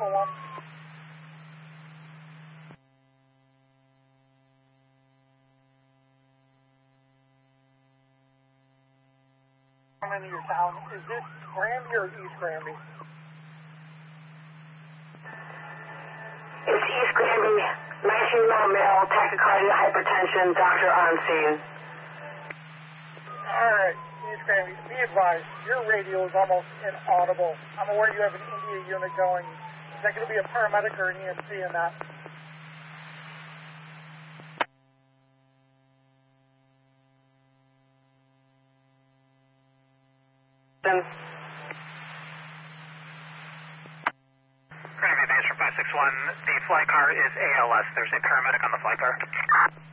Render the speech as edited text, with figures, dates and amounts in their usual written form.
1. Coming into your town. Is this Granby or East Granby? It's East Granby, 19-year-old male, tachycardia, hypertension, doctor on scene. Alright, East Granby, be advised, your radio is almost inaudible. I'm aware you have an India unit going. Is that going to be a paramedic or an EMC in that? Granby base for 561, the flight car is ALS. There's a paramedic on the flight car.